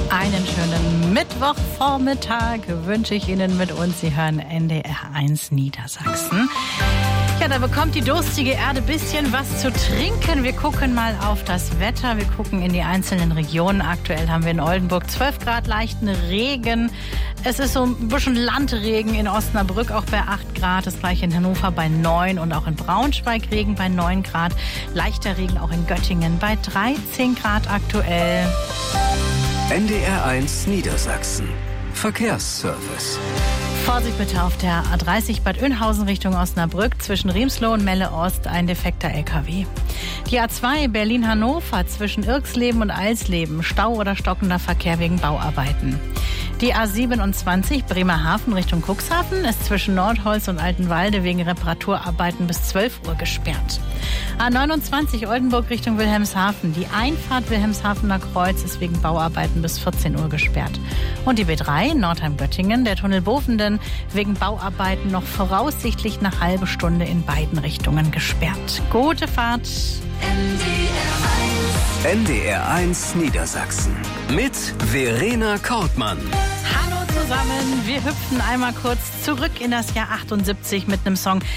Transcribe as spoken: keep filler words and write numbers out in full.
Einen schönen Mittwochvormittag wünsche ich Ihnen mit uns. Sie hören N D R eins Niedersachsen. Ja, da bekommt die durstige Erde ein bisschen was zu trinken. Wir gucken mal auf das Wetter. Wir gucken in die einzelnen Regionen. Aktuell haben wir in Oldenburg zwölf Grad leichten Regen. Es ist so ein bisschen Landregen in Osnabrück, auch bei acht Grad. Das gleiche in Hannover bei neun und auch in Braunschweig Regen bei neun Grad. Leichter Regen auch in Göttingen bei dreizehn Grad aktuell. N D R eins Niedersachsen. Verkehrsservice. Vorsicht bitte auf der A dreißig Bad Oeynhausen Richtung Osnabrück. Zwischen Riemsloh und Melle Ost ein defekter L K W. Die A zwei Berlin-Hannover zwischen Irxleben und Alsleben. Stau oder stockender Verkehr wegen Bauarbeiten. Die A siebenundzwanzig Bremerhaven Richtung Cuxhaven ist zwischen Nordholz und Altenwalde wegen Reparaturarbeiten bis zwölf Uhr gesperrt. A neunundzwanzig Oldenburg Richtung Wilhelmshaven. Die Einfahrt Wilhelmshavener Kreuz ist wegen Bauarbeiten bis vierzehn Uhr gesperrt. Und die B drei Nordheim-Göttingen, der Tunnel Bofenden, wegen Bauarbeiten noch voraussichtlich eine halbe Stunde in beiden Richtungen gesperrt. Gute Fahrt. N D R eins Niedersachsen mit Verena Kortmann. Hallo zusammen, wir hüpfen einmal kurz zurück in das Jahr achtundsiebzig mit einem Song,